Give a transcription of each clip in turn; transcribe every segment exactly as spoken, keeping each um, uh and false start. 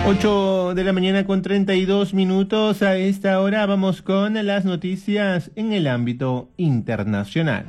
ocho de la mañana con treinta y dos minutos. A esta hora vamos con las noticias en el ámbito internacional.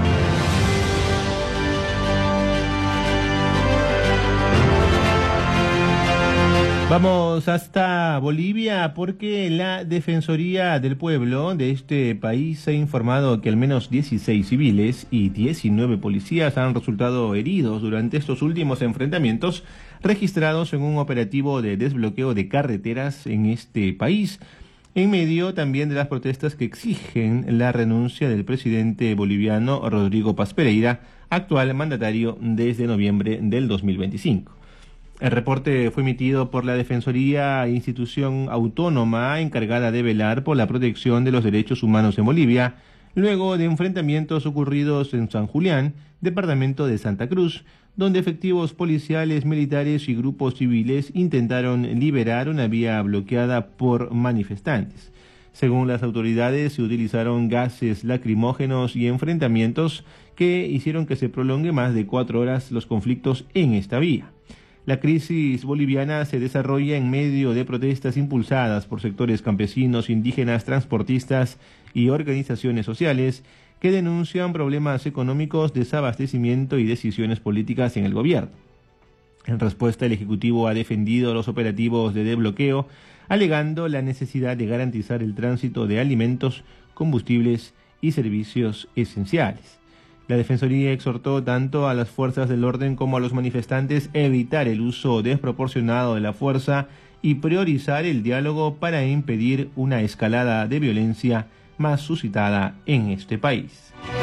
Vamos hasta Bolivia porque la Defensoría del Pueblo de este país ha informado que al menos dieciséis civiles y diecinueve policías han resultado heridos durante estos últimos enfrentamientos registrados en un operativo de desbloqueo de carreteras en este país, en medio también de las protestas que exigen la renuncia del presidente boliviano Rodrigo Paz Pereira, actual mandatario desde noviembre del dos mil veinticinco. El reporte fue emitido por la Defensoría, institución autónoma encargada de velar por la protección de los derechos humanos en Bolivia, luego de enfrentamientos ocurridos en San Julián, departamento de Santa Cruz, donde efectivos policiales, militares y grupos civiles intentaron liberar una vía bloqueada por manifestantes. Según las autoridades, se utilizaron gases lacrimógenos y enfrentamientos que hicieron que se prolongue más de cuatro horas los conflictos en esta vía. La crisis boliviana se desarrolla en medio de protestas impulsadas por sectores campesinos, indígenas, transportistas y organizaciones sociales que denuncian problemas económicos, desabastecimiento y decisiones políticas en el gobierno. En respuesta, el Ejecutivo ha defendido los operativos de desbloqueo, alegando la necesidad de garantizar el tránsito de alimentos, combustibles y servicios esenciales. La Defensoría exhortó tanto a las fuerzas del orden como a los manifestantes a evitar el uso desproporcionado de la fuerza y priorizar el diálogo para impedir una escalada de violencia más suscitada en este país.